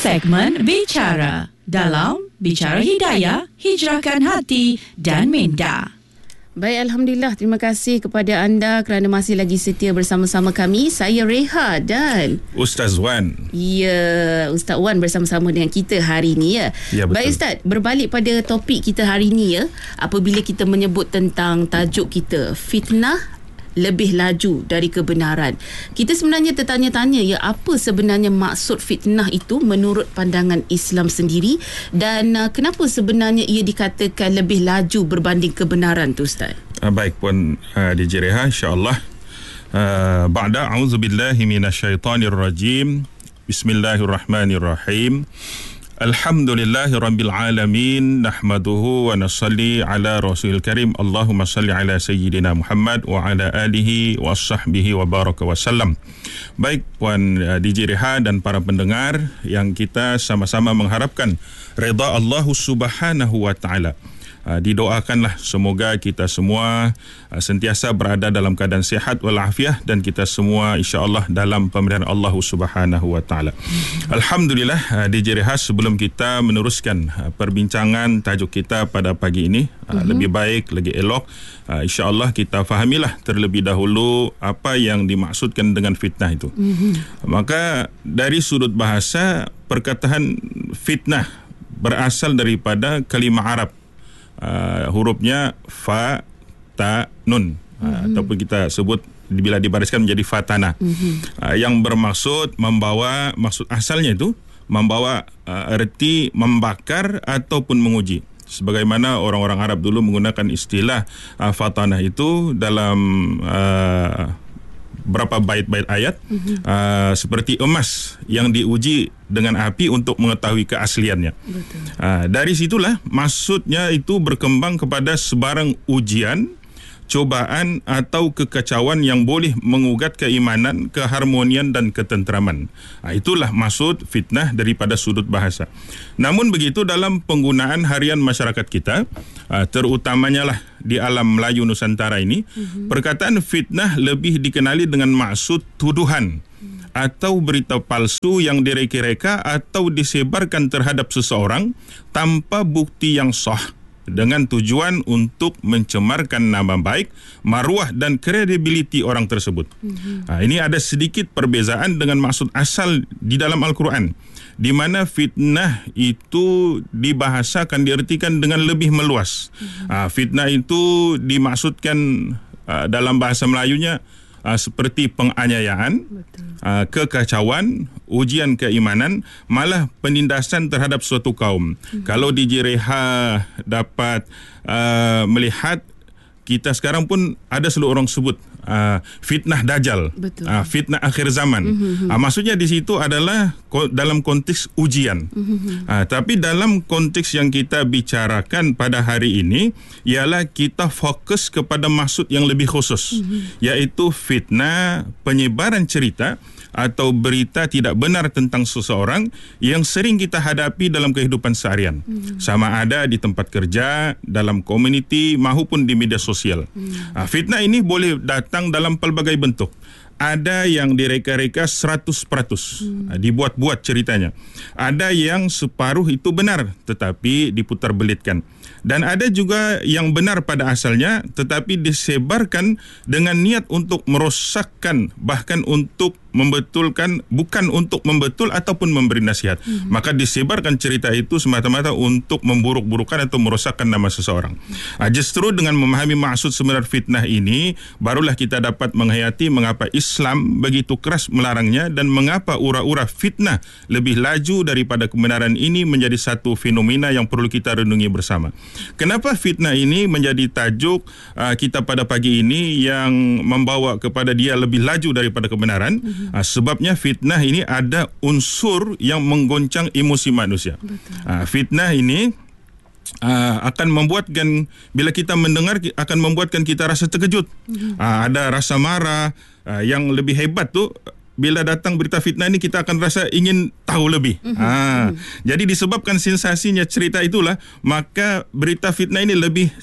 Segmen Bicara dalam Bicara Hidayah, Hijrahkan Hati dan Minda. Baik, Alhamdulillah. Terima kasih kepada anda kerana masih lagi setia bersama-sama kami. Saya Reha dan Ustaz Wan. Ya, Ustaz Wan bersama-sama dengan kita hari ini ya. Ya, betul. Baik Ustaz, berbalik pada topik kita hari ini ya. Apabila kita menyebut tentang tajuk kita, fitnah lebih laju dari kebenaran. Kita sebenarnya tertanya-tanya ya, apa sebenarnya maksud fitnah itu menurut pandangan Islam sendiri, dan kenapa sebenarnya ia dikatakan lebih laju berbanding kebenaran tu Ustaz? Baik Puan DJ Reha, insya-Allah. Ba'da a'udzubillahi minasyaitonirrajim. Bismillahirrahmanirrahim. Alhamdulillahirabbil alamin, nahmaduhu wa nasalli ala rasulil karim. Allahumma salli ala sayyidina Muhammad wa ala alihi wa sahbihi wa baraka wa sallam. Baik Puan DJ Reha dan para pendengar, yang kita sama-sama mengharapkan redha Allah Subhanahu wa taala. Didoakanlah semoga kita semua sentiasa berada dalam keadaan sihat walafiat, dan kita semua insya-Allah dalam pemeliharaan Allah Subhanahu wa taala. Alhamdulillah, DJ Reha, sebelum kita meneruskan perbincangan tajuk kita pada pagi ini, lebih baik, lagi elok, insya-Allah kita fahamilah terlebih dahulu apa yang dimaksudkan dengan fitnah itu. Maka dari sudut bahasa, perkataan fitnah berasal daripada kalimah Arab. Hurufnya fa, ta, nun, ataupun kita sebut bila dibariskan menjadi fatana, yang bermaksud membawa, maksud asalnya itu membawa erti membakar ataupun menguji. Sebagaimana orang-orang Arab dulu menggunakan istilah fatana itu dalam berapa bait-bait ayat, seperti emas yang diuji dengan api untuk mengetahui keasliannya. Dari situlah maksudnya itu berkembang kepada sebarang ujian, cobaan atau kekacauan yang boleh mengugat keimanan, keharmonian dan ketenteraman. Itulah maksud fitnah daripada sudut bahasa. Namun begitu dalam penggunaan harian masyarakat kita, terutamanya lah di alam Melayu Nusantara ini, perkataan fitnah lebih dikenali dengan maksud tuduhan atau berita palsu yang direka-reka atau disebarkan terhadap seseorang tanpa bukti yang sah, dengan tujuan untuk mencemarkan nama baik, maruah dan kredibiliti orang tersebut. Ini ada sedikit perbezaan dengan maksud asal di dalam Al-Quran, di mana fitnah itu dibahasakan, diartikan dengan lebih meluas. Fitnah itu dimaksudkan dalam bahasa Melayunya seperti penganiayaan, kekacauan, ujian keimanan, malah penindasan terhadap suatu kaum. Kalau DJ Reha dapat melihat, kita sekarang pun ada seluruh orang sebut fitnah Dajjal, fitnah akhir zaman. Maksudnya di situ adalah dalam konteks ujian. Tapi dalam konteks yang kita bicarakan pada hari ini, ialah kita fokus kepada maksud yang lebih khusus, iaitu fitnah penyebaran cerita atau berita tidak benar tentang seseorang yang sering kita hadapi dalam kehidupan seharian, sama ada di tempat kerja, dalam komuniti maupun di media sosial. Fitnah ini boleh datang dalam pelbagai bentuk. Ada yang direka-reka 100%, dibuat-buat ceritanya. Ada yang separuh itu benar tetapi diputar belitkan. Dan ada juga yang benar pada asalnya tetapi disebarkan dengan niat untuk merosakkan, bahkan untuk membetulkan, bukan untuk membetul ataupun memberi nasihat. Maka disebarkan cerita itu semata-mata untuk memburuk-burukan atau merosakkan nama seseorang. Justru dengan memahami maksud sebenar fitnah ini, barulah kita dapat menghayati mengapa Islam begitu keras melarangnya, dan mengapa ura-ura fitnah lebih laju daripada kebenaran ini menjadi satu fenomena yang perlu kita renungi bersama. Kenapa fitnah ini menjadi tajuk kita pada pagi ini yang membawa kepada dia lebih laju daripada kebenaran? Sebabnya fitnah ini ada unsur yang menggoncang emosi manusia. Fitnah ini akan membuatkan, bila kita mendengar, akan membuatkan kita rasa terkejut. Ada rasa marah. Yang lebih hebat tu, bila datang berita fitnah ini, kita akan rasa ingin tahu lebih. Jadi disebabkan sensasinya cerita itulah, maka berita fitnah ini lebih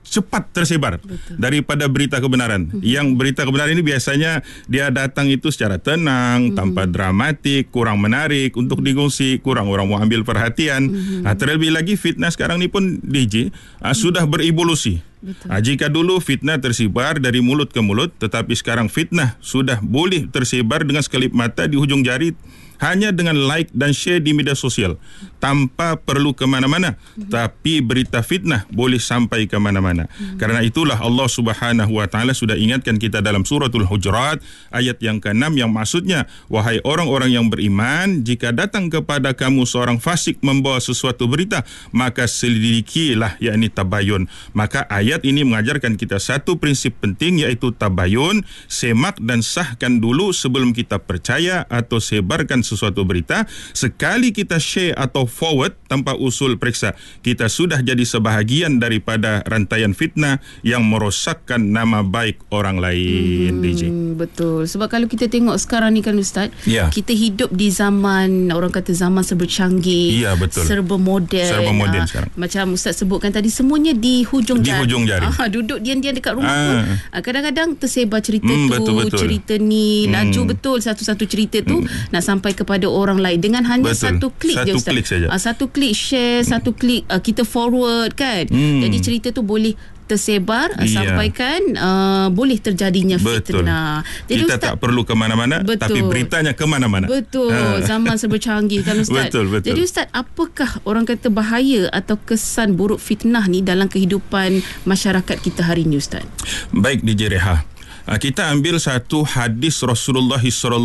cepat tersebar daripada berita kebenaran. Yang berita kebenaran ini biasanya dia datang itu secara tenang, tanpa dramatik, kurang menarik untuk digongsi, kurang orang mau ambil perhatian. Terlebih lagi fitnah sekarang ni pun DJ sudah berevolusi. Jika dulu fitnah tersebar dari mulut ke mulut, tetapi sekarang fitnah sudah boleh tersebar dengan sekelip mata di hujung jari, hanya dengan like dan share di media sosial, tanpa perlu ke mana-mana. Tapi berita fitnah boleh sampai ke mana-mana. Karena itulah Allah Subhanahu wa taala sudah ingatkan kita dalam suratul Hujurat ayat yang ke-6, yang maksudnya, wahai orang-orang yang beriman, jika datang kepada kamu seorang fasik membawa sesuatu berita, maka selidikilah, yakni tabayun. Maka ayat ini mengajarkan kita satu prinsip penting, iaitu tabayun, semak dan sahkan dulu sebelum kita percaya atau sebarkan sesuatu berita. Sekali kita share atau forward tanpa usul periksa, kita sudah jadi sebahagian daripada rantaian fitnah yang merosakkan nama baik orang lain. DJ. Betul. Sebab kalau kita tengok sekarang ni kan Ustaz, kita hidup di zaman, orang kata zaman serba canggih, serba moden. Sekarang. Macam Ustaz sebutkan tadi, semuanya di hujung jari. Duduk diam-diam dekat rumah pun kadang-kadang tersebar cerita tu, cerita ni laju betul, satu-satu cerita tu nak sampai kepada orang lain dengan hanya satu klik je Ustaz. Satu klik share, satu klik kita forward kan. Jadi cerita tu boleh tersebar, sampaikan, boleh terjadinya fitnah. Jadi kita Ustaz, tak perlu ke mana-mana, tapi beritanya ke mana-mana. Zaman serba canggih kan Ustaz. Betul. Jadi Ustaz, apakah orang kata bahaya atau kesan buruk fitnah ni dalam kehidupan masyarakat kita hari ni Ustaz? Baik DJ Reha, kita ambil satu hadis Rasulullah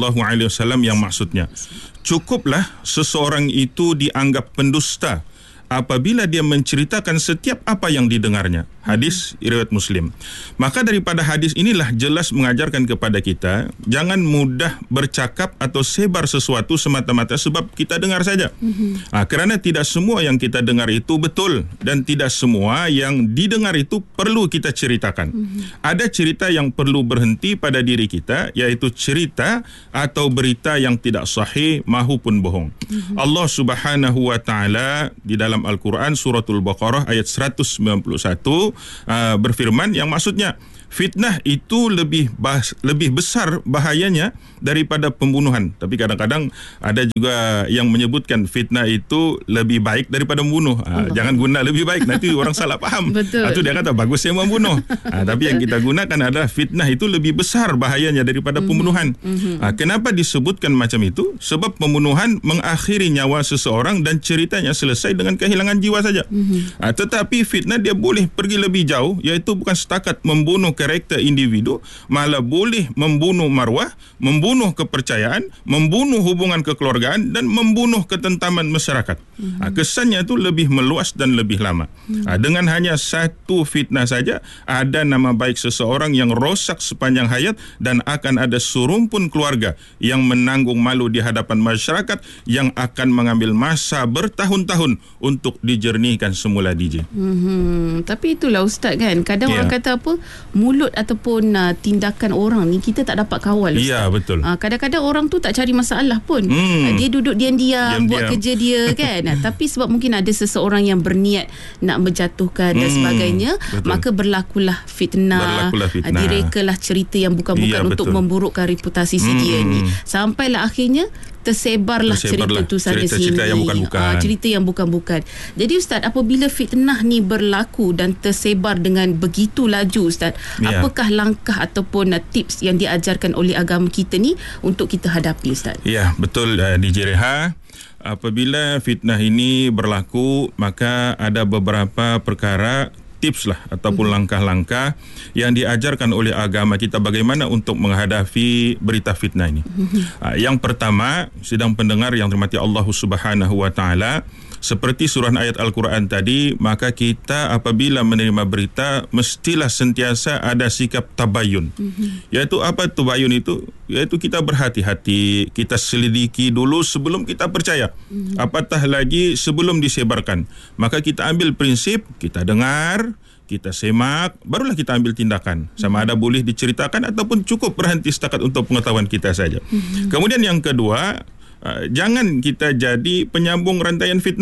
SAW yang maksudnya, cukuplah seseorang itu dianggap pendusta apabila dia menceritakan setiap apa yang didengarnya. Hadis riwayat Muslim. Maka daripada hadis inilah jelas mengajarkan kepada kita, jangan mudah bercakap atau sebar sesuatu semata-mata sebab kita dengar saja. Kerana tidak semua yang kita dengar itu betul, dan tidak semua yang didengar itu perlu kita ceritakan. Ada cerita yang perlu berhenti pada diri kita, iaitu cerita atau berita yang tidak sahih mahupun bohong. Allah Subhanahu wa taala di dalam Al-Quran suratul Baqarah ayat 191 berfirman, yang maksudnya fitnah itu lebih besar bahayanya daripada pembunuhan. Tapi kadang-kadang ada juga yang menyebutkan fitnah itu lebih baik daripada membunuh. Jangan guna lebih baik, nanti orang salah faham. Itu dia kata bagus yang membunuh. Tapi yang kita gunakan adalah fitnah itu lebih besar bahayanya daripada pembunuhan. Kenapa disebutkan macam itu? Sebab pembunuhan mengakhiri nyawa seseorang dan ceritanya selesai dengan kehilangan jiwa saja. Tetapi fitnah dia boleh pergi lebih jauh, iaitu bukan setakat membunuh karakter individu, malah boleh membunuh marwah, membunuh kepercayaan, membunuh hubungan kekeluargaan, dan membunuh ketentaman masyarakat. Kesannya itu lebih meluas dan lebih lama. Dengan hanya satu fitnah saja, ada nama baik seseorang yang rosak sepanjang hayat, dan akan ada serumpun keluarga yang menanggung malu di hadapan masyarakat yang akan mengambil masa bertahun-tahun untuk dijernihkan semula, DJ. Tapi itulah Ustaz kan, kadang orang kata apa, mulut ataupun tindakan orang ni kita tak dapat kawal. Ya, betul. Kadang-kadang orang tu tak cari masalah pun. Dia duduk diam-diam buat kerja dia kan. Tapi sebab mungkin ada seseorang yang berniat nak menjatuhkan dan sebagainya, maka berlakulah fitnah. Direkalah cerita yang bukan-bukan untuk memburukkan reputasi si dia ni. Sampailah akhirnya tersebarlah cerita tu sana sini. Cerita yang bukan-bukan. Jadi Ustaz, apabila fitnah ni berlaku dan tersebar dengan begitu laju Ustaz, apakah langkah ataupun tips yang diajarkan oleh agama kita ni untuk kita hadapi Ustaz? Ya, betul DJ Reha. Apabila fitnah ini berlaku, maka ada beberapa perkara, tips lah ataupun langkah-langkah yang diajarkan oleh agama kita bagaimana untuk menghadapi berita fitnah ini. Yang pertama, sidang pendengar yang dirahmati Allah Subhanahu wa taala, seperti surah ayat Al-Quran tadi, maka kita apabila menerima berita mestilah sentiasa ada sikap tabayun. Iaitu apa tabayun itu? Iaitu kita berhati-hati, kita selidiki dulu sebelum kita percaya. Apatah lagi sebelum disebarkan. Maka kita ambil prinsip, kita dengar, kita semak, barulah kita ambil tindakan. Sama ada boleh diceritakan ataupun cukup berhenti setakat untuk pengetahuan kita saja. Kemudian yang kedua, jangan kita jadi penyambung rantaian fitnah.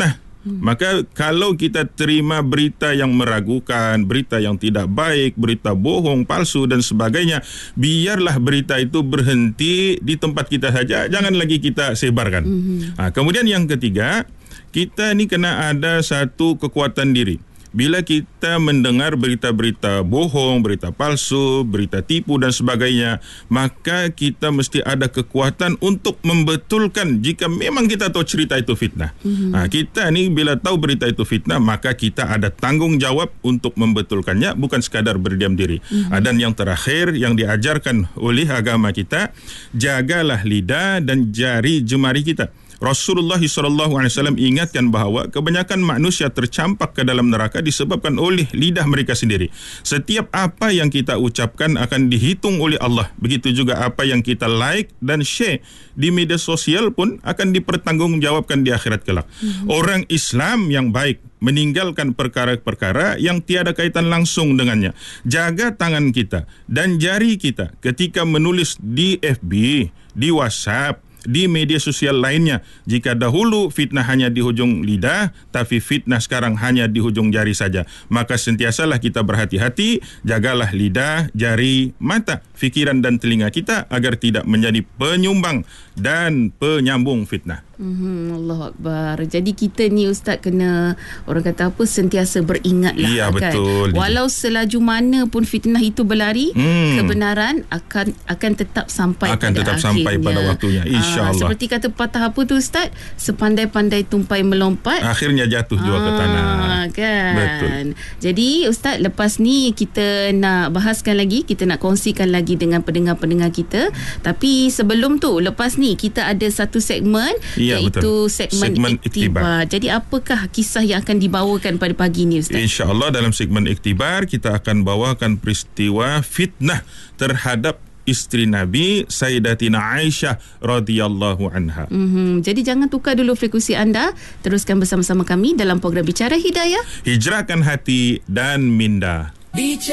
Maka kalau kita terima berita yang meragukan, berita yang tidak baik, berita bohong, palsu dan sebagainya, biarlah berita itu berhenti di tempat kita saja, jangan lagi kita sebarkan. Kemudian yang ketiga, kita ni kena ada satu kekuatan diri. Bila kita mendengar berita-berita bohong, berita palsu, berita tipu dan sebagainya, maka kita mesti ada kekuatan untuk membetulkan jika memang kita tahu cerita itu fitnah. Kita ni bila tahu berita itu fitnah, maka kita ada tanggungjawab untuk membetulkannya, bukan sekadar berdiam diri. Dan yang terakhir yang diajarkan oleh agama kita, jagalah lidah dan jari jemari kita. Rasulullah SAW ingatkan bahawa kebanyakan manusia tercampak ke dalam neraka disebabkan oleh lidah mereka sendiri. Setiap apa yang kita ucapkan akan dihitung oleh Allah. Begitu juga apa yang kita like dan share di media sosial pun akan dipertanggungjawabkan di akhirat kelak. Orang Islam yang baik meninggalkan perkara-perkara yang tiada kaitan langsung dengannya. Jaga tangan kita dan jari kita ketika menulis di FB, di WhatsApp, di media sosial lainnya. Jika dahulu fitnah hanya di hujung lidah, tapi fitnah sekarang hanya di hujung jari saja. Maka sentiasalah kita berhati-hati, jagalah lidah, jari, mata, fikiran dan telinga kita agar tidak menjadi penyumbang dan penyambung fitnah. Allahu Akbar. Jadi kita ni Ustaz kena, orang kata apa, sentiasa beringatlah. Ya, kan? Betul. Walau selaju mana pun fitnah itu berlari, kebenaran akan tetap sampai sampai pada waktunya, insya-Allah. Seperti kata patah apa tu Ustaz, sepandai-pandai tumpai melompat, akhirnya jatuh juga ke tanah. Kan? Betul. Jadi Ustaz, lepas ni kita nak bahaskan lagi, kita nak kongsikan lagi dengan pendengar-pendengar kita. Tapi sebelum tu, lepas ni kita ada satu segmen, iaitu segmen iktibar. Jadi apakah kisah yang akan dibawakan pada pagi ni Ustaz? InsyaAllah dalam segmen iktibar kita akan bawakan peristiwa fitnah terhadap isteri Nabi Sayyidatina Aisyah radhiyallahu anha. Jadi jangan tukar dulu frekuensi anda. Teruskan bersama-sama kami dalam program Bicara Hidayah. Hijrahkan hati dan minda.